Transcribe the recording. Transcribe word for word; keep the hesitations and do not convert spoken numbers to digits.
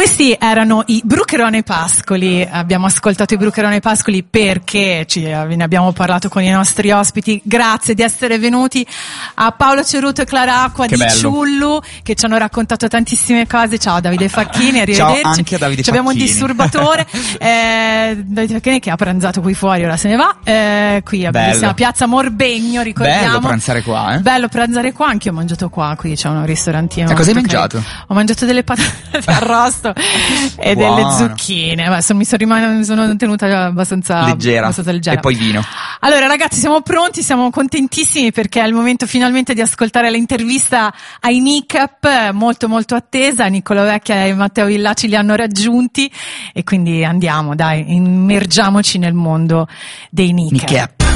Questi erano i Brucherone Pascoli. Abbiamo ascoltato i Brucherone Pascoli perché ci, ne abbiamo parlato con i nostri ospiti. Grazie di essere venuti, a Paolo Ceruto e Clara Acqua che di bello. Ciullu, che ci hanno raccontato tantissime cose. Ciao Davide Facchini, arrivederci. Ciao anche a Davide Ci abbiamo un Facchini. disturbatore, eh, Davide Facchini che ha pranzato qui fuori, ora se ne va. Eh, qui a bellissima Piazza Morbegno, ricordiamo. Bello pranzare qua, eh? Bello pranzare qua, anche io ho mangiato qua, qui c'è un ristorantino. E cosa hai mangiato? Carino. Ho mangiato delle patate arrosto e Buono. delle zucchine. Beh, sono, mi sono rimasta, mi sono tenuta abbastanza leggera. abbastanza leggera. E poi vino. Allora ragazzi, siamo pronti, siamo contentissimi perché è il momento finalmente di ascoltare l'intervista ai N I C A P, molto molto attesa. Nicola Vecchia e Matteo Villaci li hanno raggiunti e quindi andiamo, dai, immergiamoci nel mondo dei N I C A P.